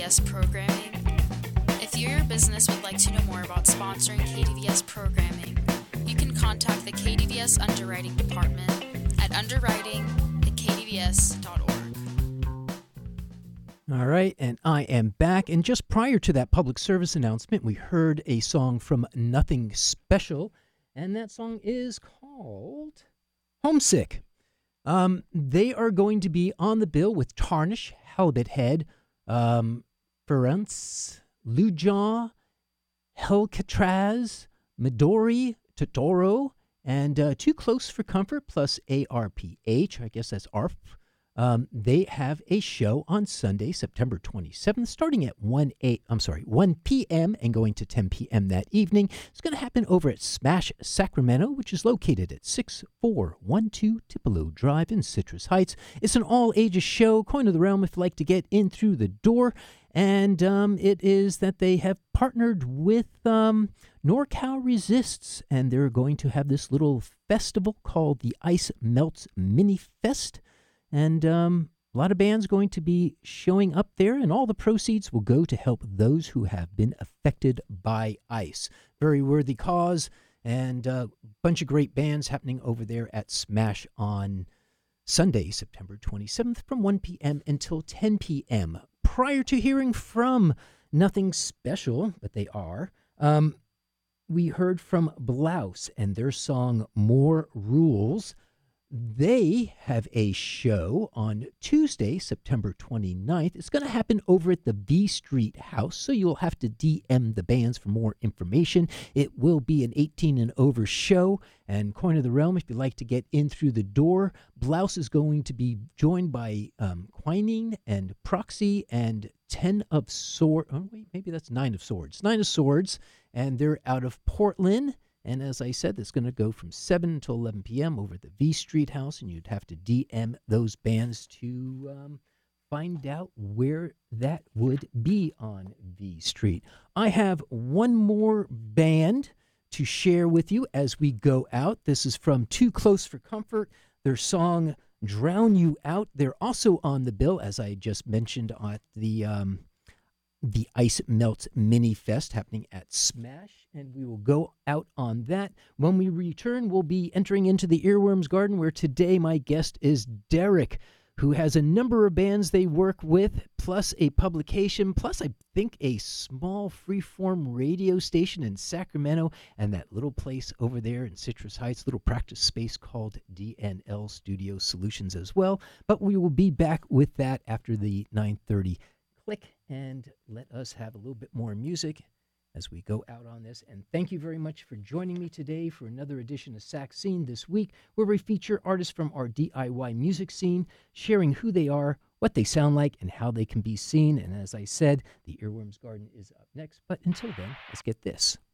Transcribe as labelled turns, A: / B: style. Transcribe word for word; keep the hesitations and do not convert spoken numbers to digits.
A: S programming? If you or your business would like to know more about sponsoring K D V S programming, you can contact the K D V S Underwriting Department at underwriting at k d v s dot org.
B: All right, and I am back. And just prior to that public service announcement, we heard a song from Nothing Special, and that song is called Homesick. Um, they are going to be on the bill with Tarnish, Halibut Head, um, Ferenc, Lujaw, Helcatraz, Midori, Totoro, and uh, Too Close for Comfort, plus A R P H, I guess that's A R P. Um, they have a show on Sunday, September twenty-seventh, starting at one eight. I'm sorry, one p.m. and going to ten p.m. that evening. It's going to happen over at Smash Sacramento, which is located at six four one two Tupelo Drive in Citrus Heights. It's an all-ages show, coin of the realm if you like to get in through the door. And um, it is that they have partnered with um, NorCal Resists, and they're going to have this little festival called the Ice Melts Mini Fest. And um, a lot of bands going to be showing up there, and all the proceeds will go to help those who have been affected by ice. Very worthy cause, and a bunch of great bands happening over there at Smash on Sunday, September twenty-seventh, from one p.m. until ten p.m. Prior to hearing from Nothing Special, but they are, um, we heard from Blouse and their song More Rules. They have a show on Tuesday, September twenty-ninth. It's going to happen over at the V Street House, so you'll have to D M the bands for more information. It will be an eighteen and over show, and Coin of the Realm, if you'd like to get in through the door. Blouse is going to be joined by um, Quinine and Proxy and Ten of Swords. Oh, wait, maybe that's Nine of Swords. Nine of Swords, and they're out of Portland. And as I said, it's going to go from seven until eleven p.m. over at the V Street House, and you'd have to D M those bands to um, find out where that would be on V Street. I have one more band to share with you as we go out. This is from Too Close for Comfort, their song Drown You Out. They're also on the bill, as I just mentioned, at the... Um, the Ice Melts Mini Fest happening at Smash, and we will go out on that. When we return, we'll be entering into the Earworms Garden, where today my guest is Derek, who has a number of bands they work with, plus a publication, plus I think a small freeform radio station in Sacramento, and that little place over there in Citrus Heights, little practice space called D N L Studio Solutions as well. But we will be back with that after the nine thirty click, and let us have a little bit more music as we go out on this. And thank you very much for joining me today for another edition of Sax Scene this week, where we feature artists from our D I Y music scene, sharing who they are, what they sound like, and how they can be seen. And as I said, the Earworms Garden is up next. But until then, let's get this.